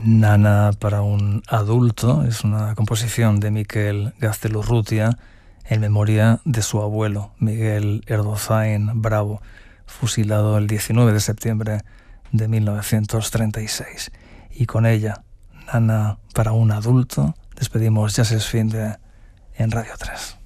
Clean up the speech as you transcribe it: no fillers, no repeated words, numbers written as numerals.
Nana para un adulto es una composición de Miquel Gaztelu-Urrutia en memoria de su abuelo, Miguel Erdozain Bravo, fusilado el 19 de septiembre de 1936. Y con ella, Nana para un adulto, despedimos Jazz es Finde en Radio 3.